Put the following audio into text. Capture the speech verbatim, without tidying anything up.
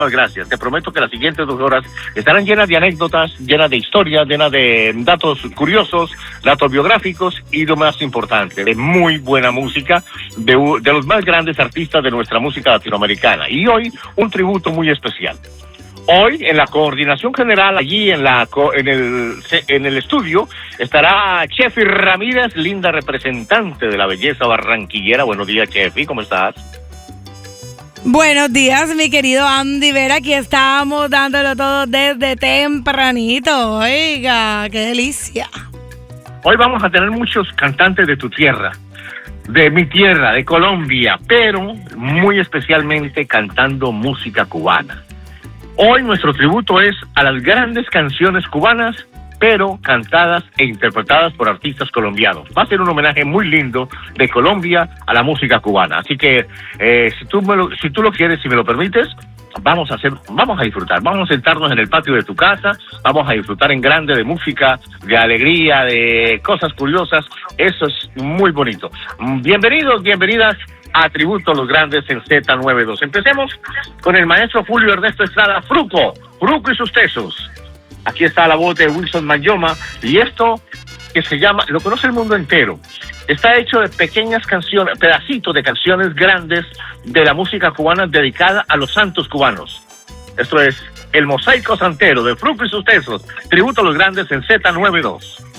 Gracias. Te prometo que las siguientes dos horas estarán llenas de anécdotas, llenas de historias, llenas de datos curiosos, datos biográficos y lo más importante, de muy buena música de, de los más grandes artistas de nuestra música latinoamericana. Y hoy un tributo muy especial. Hoy en la coordinación general, allí en la en el en el estudio, estará Chefi Ramírez, linda representante de la belleza barranquillera. Buenos días, Chefi, ¿cómo estás? Buenos días, mi querido Andy Vera. Aquí estamos dándolo todo desde tempranito. Oiga, qué delicia. Hoy vamos a tener muchos cantantes de tu tierra, de mi tierra, de Colombia, pero muy especialmente cantando música cubana. Hoy nuestro tributo es a las grandes canciones cubanas, pero cantadas e interpretadas por artistas colombianos. Va a ser un homenaje muy lindo de Colombia a la música cubana. Así que eh, si tú me lo, si tú lo quieres, si me lo permites, vamos a hacer, vamos a disfrutar, vamos a sentarnos en el patio de tu casa, vamos a disfrutar en grande de música, de alegría, de cosas curiosas. Eso es muy bonito. Bienvenidos, bienvenidas a Tributo a los Grandes en Z noventa y dos. Empecemos con el maestro Julio Ernesto Estrada, Fruco, Fruco y sus tesos. Aquí está la voz de Wilson Mayoma, y esto que se llama, lo conoce el mundo entero. Está hecho de pequeñas canciones, pedacitos de canciones grandes de la música cubana dedicada a los santos cubanos. Esto es El Mosaico Santero de Fruco y sus tesos, tributo a los grandes en Z noventa y dos.